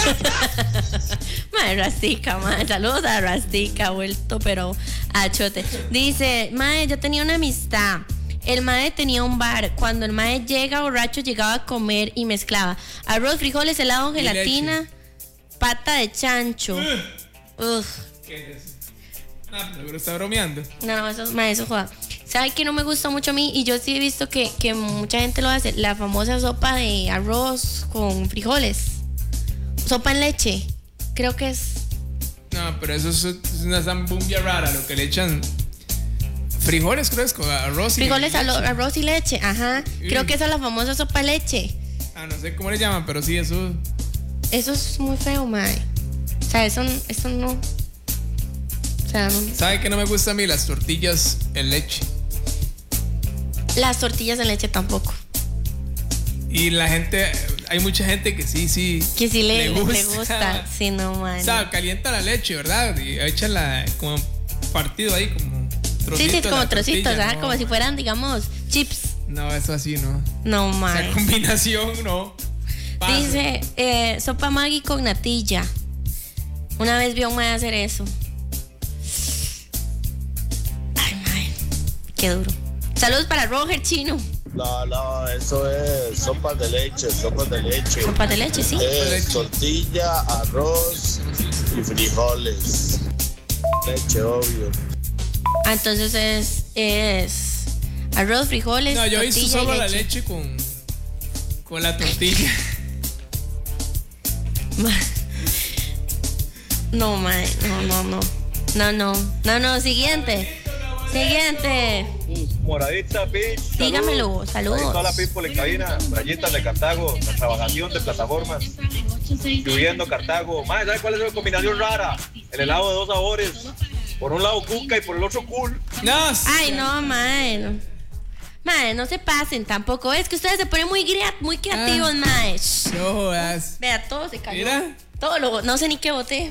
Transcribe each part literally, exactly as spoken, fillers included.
Mae, Rastica, mae. Saludos a Rastica, vuelto, pero a chote. Dice, mae, yo tenía una amistad. El mae tenía un bar. Cuando el mae llega borracho, llegaba a comer y mezclaba arroz, frijoles, helado, gelatina, pata de chancho. Ugh. ¿Qué es eso? Ah, pero está bromeando. No, no, eso, mae, eso joda. ¿Sabe qué no me gusta mucho a mí? Y yo sí he visto que, que mucha gente lo hace. La famosa sopa de arroz con frijoles. Sopa en leche. Creo que es. No, pero eso es, es una zambumbia rara. Lo que le echan frijoles, creo es con arroz y frijoles, leche. Frijoles, arroz y leche. Ajá. Sí. Creo que esa es la famosa sopa de leche. Ah, no sé cómo le llaman, pero sí, eso. Eso es muy feo, mae. O sea, eso, eso no. O sea, no. ¿Sabe qué no me gusta a mí? Las tortillas en leche. Las tortillas en leche tampoco. Y la gente, hay mucha gente que sí, sí. Que sí le, le gusta. Le gusta. Sí, no, man. O sea, calienta la leche, ¿verdad? Y echan la, como partido ahí, como trocitos. Sí, sí, como trocitos, ¿verdad? No, como si fueran, digamos, chips. No, eso así no. No, man. Esa combinación, no. Pasa. Dice, eh, sopa Maggi con natilla. Una vez vio a un mae hacer eso. Ay, mae. Qué duro. Saludos para Roger Chino. No, no, eso es sopa de leche, sopa de leche. Sopa de leche, sí. Es tortilla, arroz y frijoles. Leche, obvio. Ah, entonces es, es arroz, frijoles, No, yo tortilla hice solo y la leche. leche con, con la tortilla. No, mae, no, no, no. No, no. No, no, siguiente. Siguiente. Moradita Beach. Dígamelo, saludos. Ahí toda la people en cabina, rayitas de Cartago, la trabajación de plataformas. Lluyendo Cartago. Mae, ¿sabes cuál es la combinación rara? El helado de dos sabores. Por un lado cuca y por el otro cool. No, Ay, no, mae. No. Mae, no se pasen tampoco. Es que ustedes se ponen muy, crea- muy creativos, Ah. mae. no jodas. Vea, todo se cayó. Mira. Todo lo. No sé ni qué boté.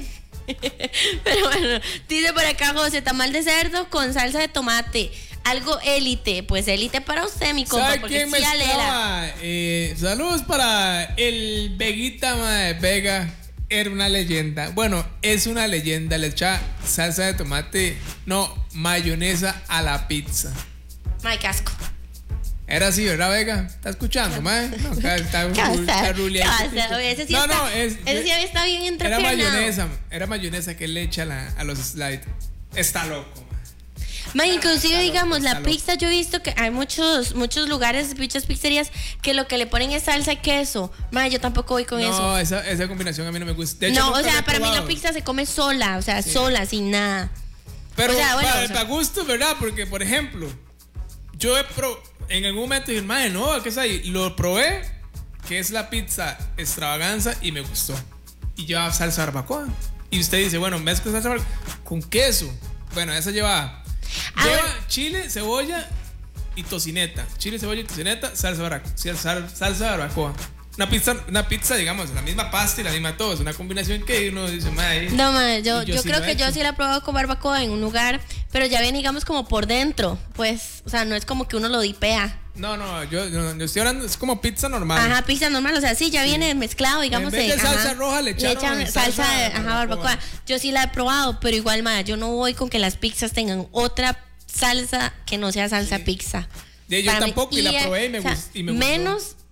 Pero bueno, dice por acá José, tamal de cerdo con salsa de tomate. Algo élite. Pues élite para usted, mi compa. ¿Sabe Porque quién me sí alera. estaba? Eh, saludos para el Veguita mae, Vega. Era una leyenda. Bueno, es una leyenda. Le echa salsa de tomate, no, mayonesa a la pizza. Mae, casco. Era así, ¿verdad, Vega? ¿Está escuchando, mae? No, acá está, ¿Qué va a está hacer? ruleando. ¿Qué va a hacer? Oye, ese sí No, está, no, es- ese sí está bien Era entrepernado. mayonesa, era mayonesa que le echa la- a los slides. Está loco, mae. Ma, inclusive, Está digamos, loco, la está loco. pizza, yo he visto que hay muchos muchos lugares, muchas pizzerías, que lo que le ponen es salsa y queso. Ma, yo tampoco voy con No, eso. esa, esa combinación a mí no me gusta. De hecho, No, nunca o la sea, he para mí la probado. pizza se come sola, o sea, sola, sin nada. Pero o sea, bueno, para, o sea- para gusto, ¿verdad? Porque, por ejemplo, yo he pro, en algún momento dije, madre, no, ¿qué es ahí? Lo probé, que es la pizza extravaganza, y me gustó. Y lleva salsa barbacoa. Y usted dice, bueno, mezcla salsa barbacoa con queso. Bueno, esa lleva, Ah, lleva bueno. chile, cebolla y tocineta. Chile, cebolla y tocineta, salsa barbacoa. Salsa, salsa barbacoa. Una pizza, una pizza, digamos, la misma pasta y la misma todo. Es una combinación que uno dice, madre. No, ma, yo, Y yo yo sí creo lo he que yo hecho. sí la he probado con barbacoa en un lugar, pero ya viene, digamos, como por dentro. Pues, o sea, no es como que uno lo dipea. No, no, yo, yo, yo estoy hablando, es como pizza normal. Ajá, pizza normal, o sea, sí, ya viene mezclado, digamos. En vez de eh, salsa ajá. roja, le echaron echan salsa salsa de barbacoa. ajá, barbacoa. Yo sí la he probado, pero igual, ma, yo no voy con que las pizzas tengan otra salsa que no sea salsa pizza. De yo Para mí- tampoco, y la eh, probé y me, o sea, gust- y me gustó. menos